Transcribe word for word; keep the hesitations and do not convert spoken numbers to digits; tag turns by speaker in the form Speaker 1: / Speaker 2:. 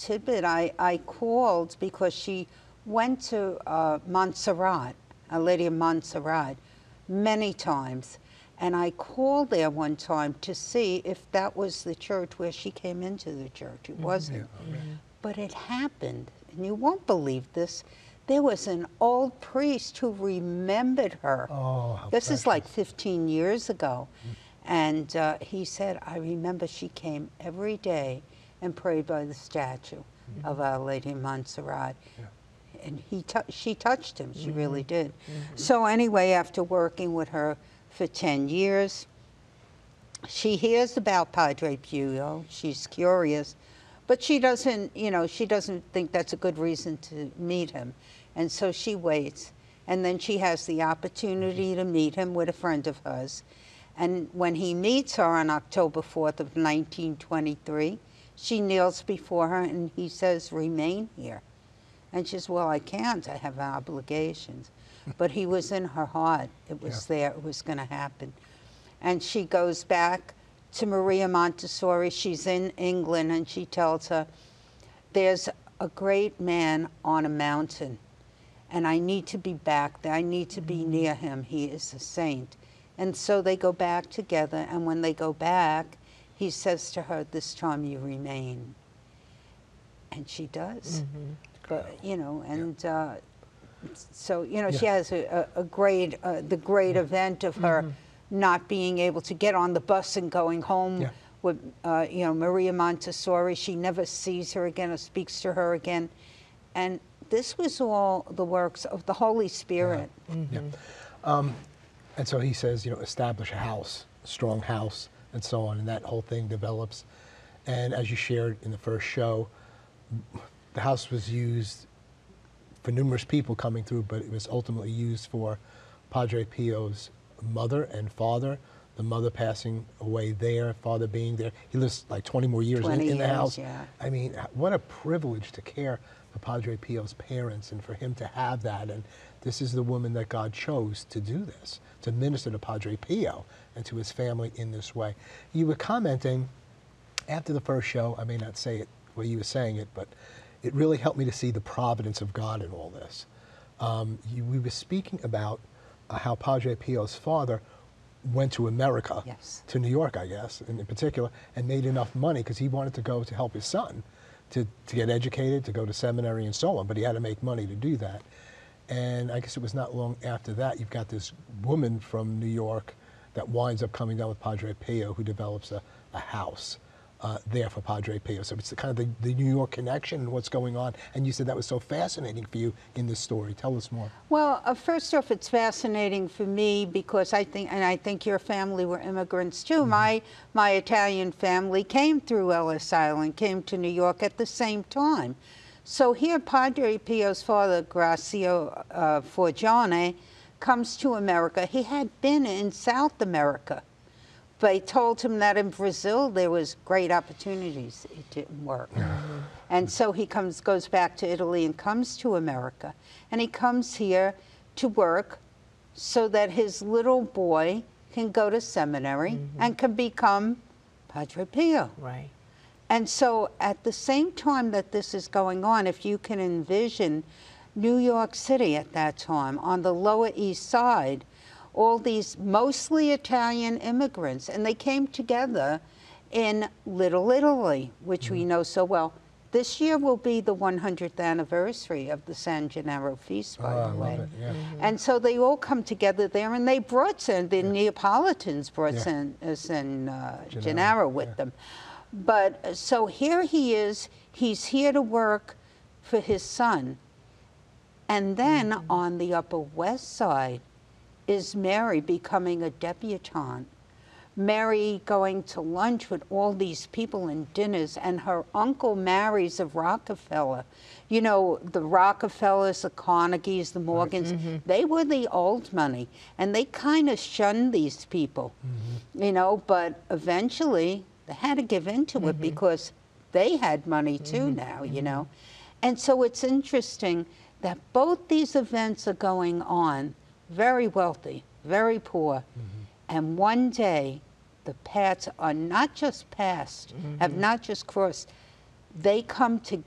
Speaker 1: tidbit. I, I called because she went to uh, Montserrat, Our Lady of Montserrat, many times. And I called there one time to see if that was the church where she came into the church. It wasn't.
Speaker 2: Yeah, okay.
Speaker 1: But it happened, and you won't believe this. There was an old priest who remembered her.
Speaker 2: Oh, how
Speaker 1: This
Speaker 2: precious.
Speaker 1: is like fifteen years ago. And uh, he said, I remember she came every day and prayed by the statue of Our Lady of Montserrat.
Speaker 2: Yeah.
Speaker 1: And he tou she touched him, she really did. So anyway, after working with her for ten years, she hears about Padre Pio. She's curious, but she doesn't, you know, she doesn't think that's a good reason to meet him. And so she waits. And then she has the opportunity to meet him with a friend of hers. And when he meets her on October fourth of nineteen twenty-three, she kneels before her and he says, remain here. And she says, well, I can't, I have obligations. But he was in her heart. It was
Speaker 2: Yeah.
Speaker 1: there, it was gonna happen. And she goes back to Maria Montessori. She's in England, and she tells her, there's a great man on a mountain, and I need to be back there. I need to be near him. He is a saint. And so they go back together, and when they go back, he says to her, this time you remain. And she does. But, you know, and uh, so, you know,
Speaker 2: Yeah.
Speaker 1: she has a, a, a great, uh, the great event of her not being able to get on the bus and going home
Speaker 2: Yeah.
Speaker 1: with, uh, you know, Maria Montessori. She never sees her again or speaks to her again. And this was all the works of the Holy Spirit.
Speaker 2: Yeah. Um, and so he says, you know, establish a house, a strong house, and so on, and that whole thing develops. And as you shared in the first show, the house was used for numerous people coming through, but it was ultimately used for Padre Pio's mother and father, the mother passing away there, father being there. He lives like twenty more years in,
Speaker 1: twenty
Speaker 2: in the
Speaker 1: years,
Speaker 2: house.
Speaker 1: yeah.
Speaker 2: I mean, what a privilege to care for Padre Pio's parents and for him to have that. And this is the woman that God chose to do this, to minister to Padre Pio and to his family in this way. You were commenting after the first show, I may not say it the way you were saying it, but it really helped me to see the providence of God in all this. Um, you, we were speaking about uh, how Padre Pio's father went to America,
Speaker 1: Yes.
Speaker 2: to New York, I guess, in, in particular, and made enough money because he wanted to go to help his son to, to get educated, to go to seminary and so on, but he had to make money to do that. And I guess it was not long after that, you've got this woman from New York that winds up coming down with Padre Pio, who develops a, a house uh, there for Padre Pio. So it's the, kind of the, the New York connection and what's going on. And you said that was so fascinating for you in this story. Tell us more.
Speaker 1: Well, uh, first off, it's fascinating for me because I think, and I think your family were immigrants too.
Speaker 2: Mm-hmm.
Speaker 1: My my Italian family came through Ellis Island, came to New York at the same time. So here, Padre Pio's father, Gracio uh, Forgione, comes to America. He had been in South America. They told him that in Brazil there was great opportunities. It didn't work. Mm-hmm. And so he comes, goes back to Italy and comes to America. And he comes here to work so that his little boy can go to seminary mm-hmm. and can become Padre Pio.
Speaker 3: Right.
Speaker 1: And so at the same time that this is going on, if you can envision New York City at that time, on the Lower East Side, all these mostly Italian immigrants, and they came together in Little Italy, which mm-hmm. we know so well. This year will be the one hundredth anniversary of the San Gennaro feast, by
Speaker 2: Oh,
Speaker 1: the
Speaker 2: I
Speaker 1: way.
Speaker 2: love it, yeah.
Speaker 1: Mm-hmm. And so they all come together there, and they brought San, the yeah. Neapolitans brought
Speaker 2: yeah.
Speaker 1: San, uh, San uh,
Speaker 2: Gennaro,
Speaker 1: Gennaro with
Speaker 2: yeah.
Speaker 1: them. But uh, so here he is, he's here to work for his son. And then mm-hmm. on the Upper West Side is Mary becoming a debutante. Mary going to lunch with all these people and dinners, and her uncle marries a Rockefeller. You know, the Rockefellers, the Carnegies, the Morgans, mm-hmm. they were the old money, and they kind of shunned these people, mm-hmm. you know, but eventually they had to give in to mm-hmm. it because they had money too mm-hmm. now, you know. And so it's interesting that both these events are going on, very wealthy, very poor, mm-hmm. and one day the paths are not just passed, mm-hmm. have not just crossed, they come together.